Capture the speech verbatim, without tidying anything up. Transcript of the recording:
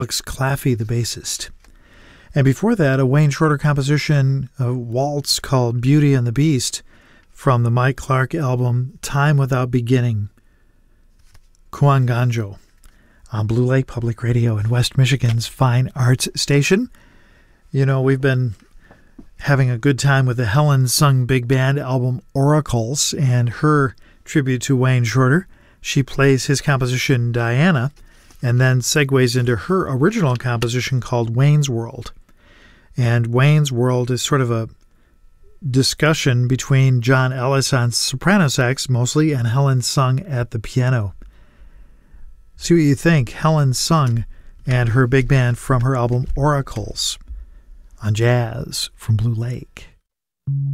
Alex Claffey, the bassist. And before that, a Wayne Shorter composition, a waltz called Beauty and the Beast from the Mike Clark album Time Without Beginning, Kuanganjo, on Blue Lake Public Radio in West Michigan's fine arts station. You know, we've been having a good time with the Helen Sung Big Band album Oracles and her tribute to Wayne Shorter. She plays his composition Diana and then segues into her original composition called Wayne's World. And Wayne's World is sort of a discussion between John Ellis on soprano sax mostly and Helen Sung at the piano. See what you think. Helen Sung and her big band from her album Oracles on Jazz from Blue Lake.